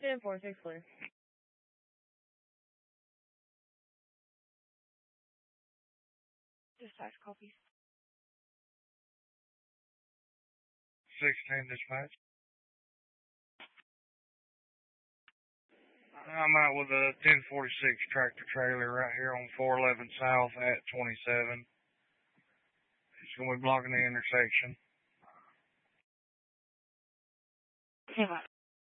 10-4, 6 clear. Dispatch copies. 16 dispatch. I'm out with a 1046 tractor trailer right here on 411 South at 27. It's going to be blocking the intersection. Hey,